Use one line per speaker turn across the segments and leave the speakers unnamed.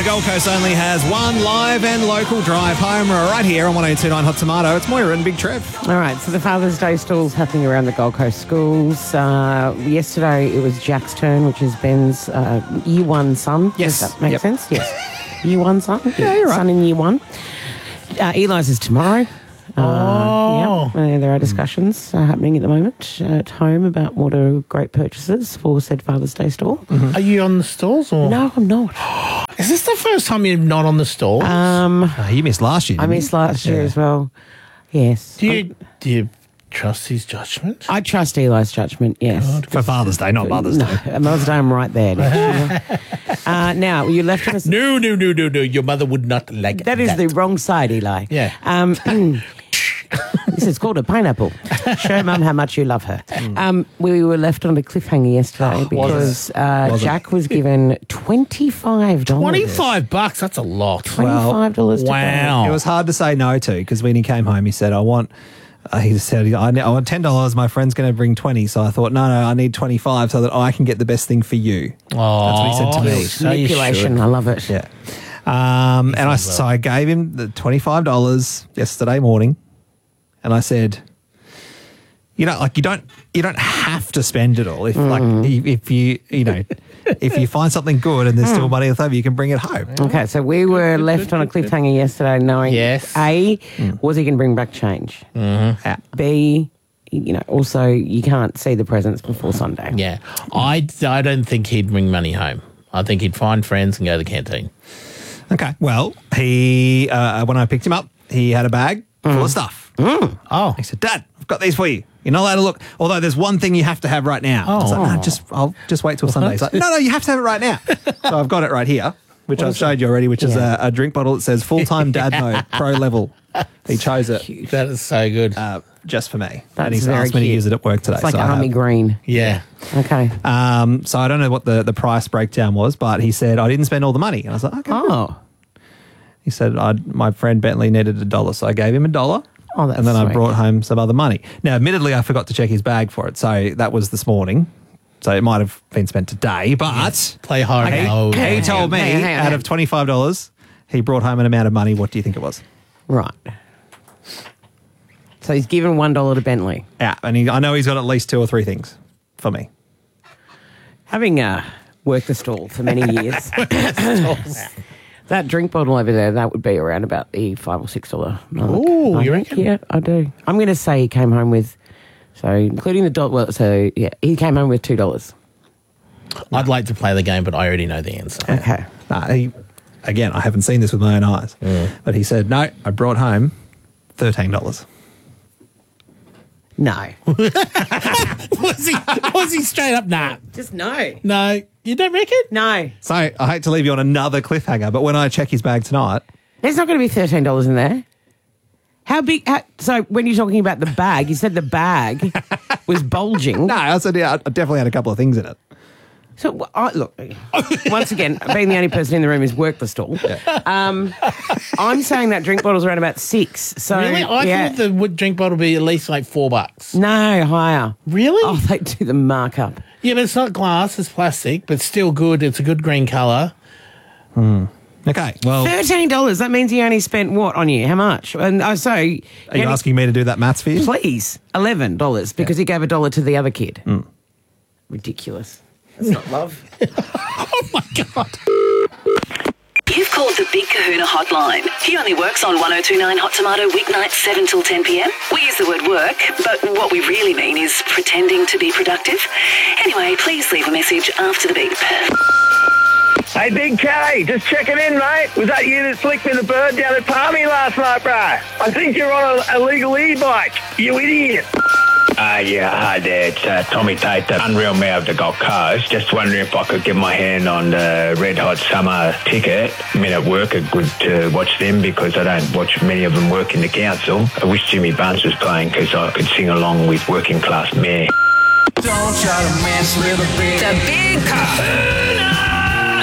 Gold Coast only has one live and local drive home right here on 102.9 Hot Tomato. It's Moira and Big Trev.
All right, so the Father's Day stall's happening around the Gold Coast schools. Yesterday it was Jack's turn, which is Ben's year one son.
Yes.
Does that make sense? Yes. Year one son.
Yeah, you're right.
Son in year one. Eli's is tomorrow. There are discussions happening at the moment at home about what are great purchases for said Father's Day stall.
Mm-hmm. Are you on the stalls? Or?
No, I'm not.
Is this the first time you're not on the stalls?
You missed last year,
I
didn't
missed last year as well. Yes.
Do you trust his judgment?
I trust Eli's judgment, yes.
For Father's Day, not Mother's Day.
Mother's Day, I'm right there. Now, you left on a...
No. Your mother would not like that.
That is the wrong side, Eli.
Yeah.
This is called a pineapple. Show Mum how much you love her. We were left on a cliffhanger yesterday because Jack was given $25.
$25, that's a lot.
$25 to
Wow.
It was hard to say no to because when he came home, he said, I want $10. My friend's going to bring 20. So I thought, no, I need 25 so that I can get the best thing for you.
Oh,
that's what he said to me.
Manipulation, I love it.
Yeah. So I gave him the $25 yesterday morning, and I said, you don't have to spend it all. If if you find something good and there's still money left over, you can bring it home.
Okay, so we were left on a cliffhanger yesterday knowing A, was he going to bring back change?
Mm-hmm.
B, also you can't see the presents before Sunday.
Yeah. I don't think he'd bring money home. I think he'd find friends and go to the canteen.
Okay, well, he when I picked him up, he had a bag full of stuff.
Oh.
He said, Dad, I've got these for you. You're not allowed to look. Although there's one thing you have to have right now. I was like, no, I'll just wait till Sunday. He's like, no, you have to have it right now. So I've got it right here, which I've showed you already, which is a drink bottle that says full-time dad mode, pro level. He chose it.
That is so good.
Just for me.
That's
and he's
very
asked me to
cute.
use it at work today.
It's like
so
army green.
Yeah.
Okay.
So I don't know what the price breakdown was, but he said, I didn't spend all the money. And I was like, okay.
Oh.
He said, my friend Bentley needed $1, so I gave him $1.
Oh, that's
and then I
sweet.
brought home some other money. Now, admittedly, I forgot to check his bag for it, so that was this morning. So it might have been spent today, but
Play hard.
he told me
hang on.
out of $25, he brought home an amount of money. What do you think it was?
Right. So he's given $1 to Bentley.
Yeah, and I know he's got at least 2 or 3 things for me.
Having worked the stall for many years, that drink bottle over there, that would be around about the $5 or $6 mark.
Ooh, you reckon?
Yeah, I do. I'm going to say he came home with, so including the dollar, he came home with $2.
I'd like to play the game, but I already know the answer.
Okay.
Again, I haven't seen this with my own eyes, but he said, no, I brought home $13.
No.
Was he straight up? Nah.
Just no.
No. You don't reckon?
No.
So I hate to leave you on another cliffhanger, but when I check his bag tonight...
There's not going to be $13 in there. How big? So when you're talking about the bag, you said the bag was bulging.
No, I said, I definitely had a couple of things in it.
So, look, once again, being the only person in the room who's worked the stall, I'm saying that drink bottle's around about $6. So,
Really? I thought the wood drink bottle would be at least like $4.
No, higher.
Really?
Oh, they do the markup.
Yeah, but it's not glass, it's plastic, but still good. It's a good green colour.
Okay, well...
$13, that means he only spent what on you? How much? And so...
Are you asking me to do that maths for you?
Please, $11, because he gave $1 to the other kid. Ridiculous. That's not love.
Oh, my God.
You've called the Big Kahuna hotline. He only works on 102.9 Hot Tomato weeknights 7 till 10 p.m. We use the word work, but what we really mean is pretending to be productive. Anyway, please leave a message after the beep.
Hey, Big K, just checking in, mate. Was that you that flicked me the bird down at Palmy last night, bro? I think you're on a illegal e-bike, you idiot.
Hi there, it's Tommy Tate, the Unreal Mayor of the Gold Coast. Just wondering if I could get my hand on the Red Hot Summer ticket. Men at work are good to watch them because I don't watch many of them work in the council. I wish Jimmy Barnes was playing because I could sing along with Working Class Mayor.
Don't try to mess with a big...
The Big Kahuna! Weeknights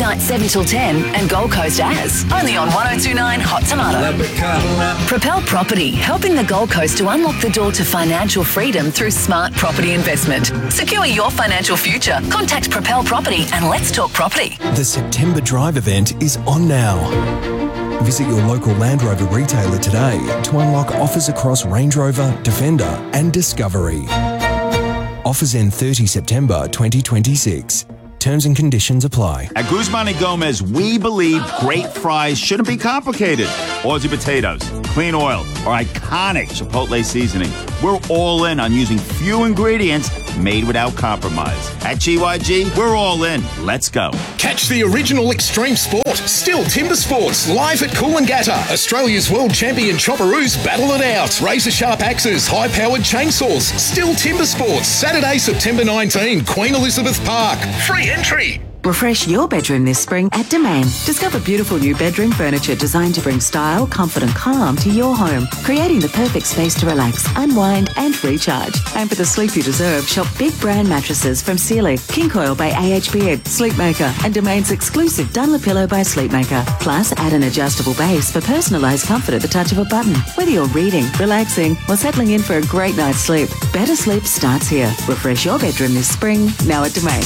weeknight 7 till 10, and Gold Coast as. Only on 1029 Hot Tomato. Propel Property, helping the Gold Coast to unlock the door to financial freedom through smart property investment. Secure your financial future. Contact Propel Property and let's talk property.
The September Drive event is on now. Visit your local Land Rover retailer today to unlock offers across Range Rover, Defender and Discovery. Offers end 30 September 2026. Terms and conditions apply.
At Guzman & Gomez, we believe great fries shouldn't be complicated. Aussie potatoes, clean oil, or iconic Chipotle seasoning. We're all in on using few ingredients made without compromise. At GYG, we're all in. Let's go.
Catch the original extreme sport, Still Timber Sports, live at Coolangatta. Australia's world champion chopperoos battle it out. Razor-sharp axes, high-powered chainsaws. Still Timber Sports, Saturday, September 19, Queen Elizabeth Park. Free entry.
Refresh your bedroom this spring at Domain. Discover beautiful new bedroom furniture designed to bring style, comfort and calm to your home, creating the perfect space to relax, unwind and recharge. And for the sleep you deserve, shop big brand mattresses from Sealy, King Coil by AH Beard, Sleepmaker and Domain's exclusive Dunlop by Sleepmaker. Plus, add an adjustable base for personalised comfort at the touch of a button. Whether you're reading, relaxing or settling in for a great night's sleep, better sleep starts here. Refresh your bedroom this spring, now at Domain.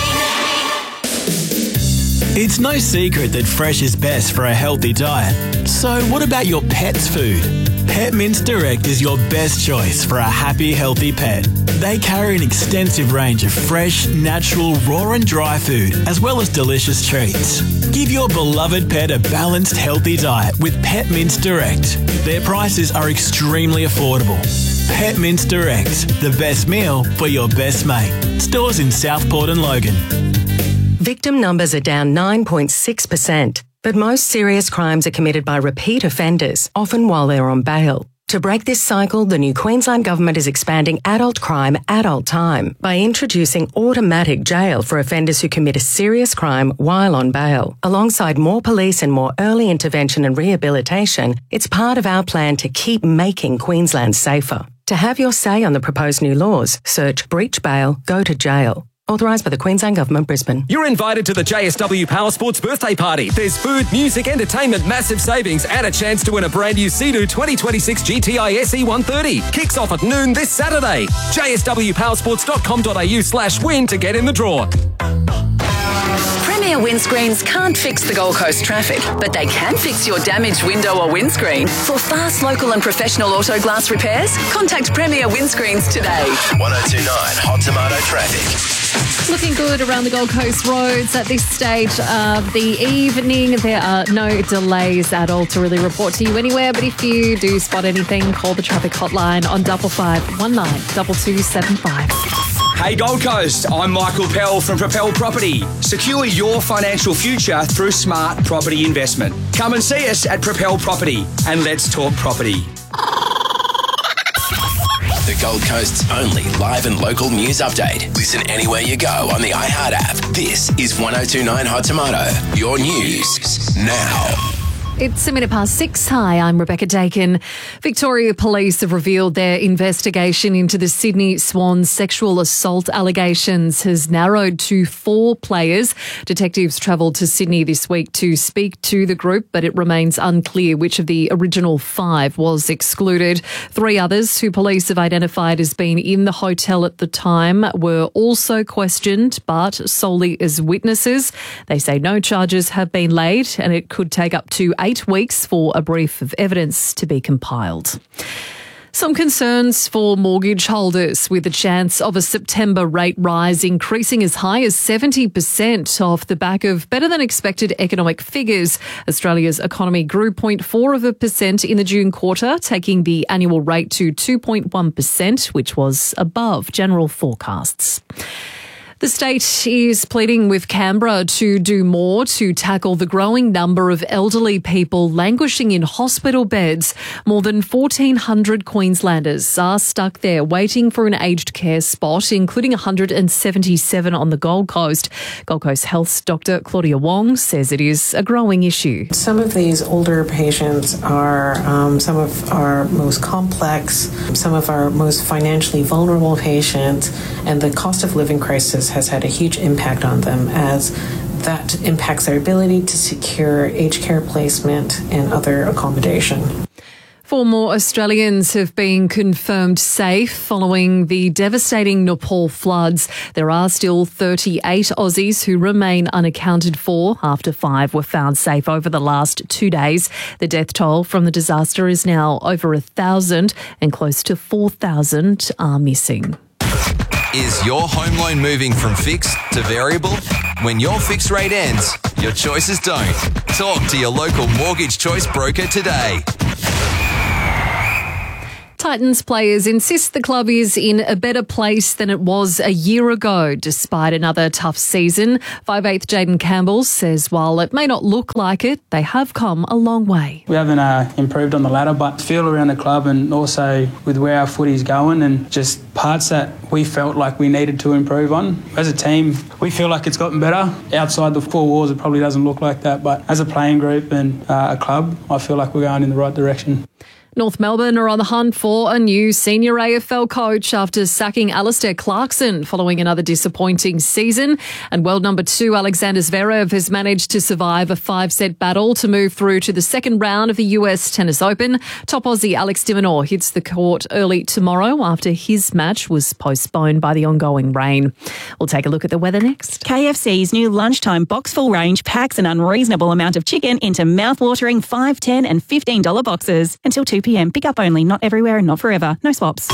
It's no secret that fresh is best for a healthy diet. So what about your pet's food? Pet Mince Direct is your best choice for a happy, healthy pet. They carry an extensive range of fresh, natural, raw and dry food, as well as delicious treats. Give your beloved pet a balanced, healthy diet with Pet Mince Direct. Their prices are extremely affordable. Pet Mince Direct, the best meal for your best mate. Stores in Southport and Logan.
Victim numbers are down 9.6%, but most serious crimes are committed by repeat offenders, often while they're on bail. To break this cycle, the new Queensland Government is expanding adult crime, adult time by introducing automatic jail for offenders who commit a serious crime while on bail. Alongside more police and more early intervention and rehabilitation, it's part of our plan to keep making Queensland safer. To have your say on the proposed new laws, search breach bail, go to jail. Authorised by the Queensland Government, Brisbane.
You're invited to the JSW Power Sports birthday party. There's food, music, entertainment, massive savings, and a chance to win a brand new Sea-Doo 2026 GTI SE 130. Kicks off at noon this Saturday. jswpowersports.com.au/win to get in the draw.
Premier Windscreens can't fix the Gold Coast traffic, but they can fix your damaged window or windscreen. For fast, local and professional auto glass repairs, contact Premier Windscreens today.
1029 Hot Tomato Traffic.
Looking good around the Gold Coast roads at this stage of the evening. There are no delays at all to really report to you anywhere, but if you do spot anything, call the traffic hotline on 5519 2275.
Hey Gold Coast, I'm Michael Pell from Propel Property. Secure your financial future through smart property investment. Come and see us at Propel Property and let's talk property.
The Gold Coast's only live and local news update. Listen anywhere you go on the iHeart app. This is 1029 Hot Tomato. Your news now.
It's a minute past 6. Hi, I'm Rebecca Dakin. Victoria Police have revealed their investigation into the Sydney Swans sexual assault allegations has narrowed to 4 players. Detectives travelled to Sydney this week to speak to the group, but it remains unclear which of the original 5 was excluded. 3 others who police have identified as being in the hotel at the time were also questioned, but solely as witnesses. They say no charges have been laid and it could take up to 8 weeks for a brief of evidence to be compiled. Some concerns for mortgage holders with the chance of a September rate rise increasing as high as 70% off the back of better than expected economic figures. Australia's economy grew 0.4% in the June quarter, taking the annual rate to 2.1%, which was above general forecasts. The state is pleading with Canberra to do more to tackle the growing number of elderly people languishing in hospital beds. More than 1,400 Queenslanders are stuck there waiting for an aged care spot, including 177 on the Gold Coast. Gold Coast Health's Dr. Claudia Wong says it is a growing issue.
Some of these older patients are some of our most complex, some of our most financially vulnerable patients, and the cost of living crisis has had a huge impact on them as that impacts their ability to secure aged care placement and other accommodation.
4 more Australians have been confirmed safe following the devastating Nepal floods. There are still 38 Aussies who remain unaccounted for after 5 were found safe over the last 2 days. The death toll from the disaster is now over 1,000 and close to 4,000 are missing.
Is your home loan moving from fixed to variable? When your fixed rate ends, your choices don't. Talk to your local Mortgage Choice broker today.
Titans players insist the club is in a better place than it was a year ago, despite another tough season. 5'8" Jaden Campbell says while it may not look like it, they have come a long way.
We haven't improved on the ladder, but feel around the club and also with where our footy's going and just parts that we felt like we needed to improve on. As a team, we feel like it's gotten better. Outside the 4 walls, it probably doesn't look like that, but as a playing group and a club, I feel like we're going in the right direction.
North Melbourne are on the hunt for a new senior AFL coach after sacking Alistair Clarkson following another disappointing season. And world number 2 Alexander Zverev has managed to survive a 5-set battle to move through to the second round of the US Tennis Open. Top Aussie Alex de Minaur hits the court early tomorrow after his match was postponed by the ongoing rain. We'll take a look at the weather next.
KFC's new lunchtime box full range packs an unreasonable amount of chicken into mouth-watering $5, $10 and $15 boxes until 2 p.m. Pick up only, not everywhere and not forever. No swaps.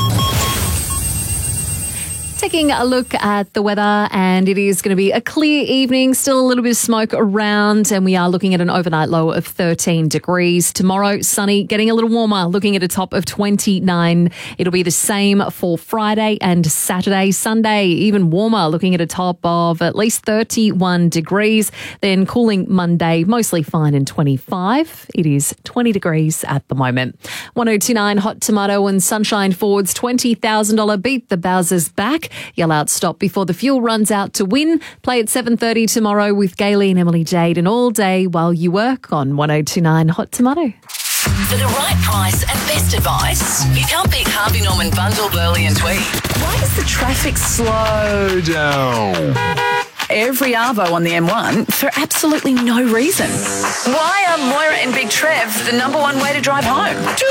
Taking a look at the weather, and it is going to be a clear evening, still a little bit of smoke around, and we are looking at an overnight low of 13 degrees. Tomorrow, sunny, getting a little warmer, looking at a top of 29. It'll be the same for Friday and Saturday. Sunday, even warmer, looking at a top of at least 31 degrees. Then cooling Monday, mostly fine and 25. It is 20 degrees at the moment. 1029 Hot Tomato and Sunshine Ford's $20,000 Beat the Bowsers Back. Yell out stop before the fuel runs out to win. Play at 7:30 tomorrow with Gayley and Emily Jade, and all day while you work on 1029 Hot Tomato.
For the right price and best advice, you can't beat Harvey Norman Bundle, Burley and Tweed. Why does the traffic slow down every arvo on the M1 for absolutely no reason? Why are Moira and Big Trev the number 1 way to drive home?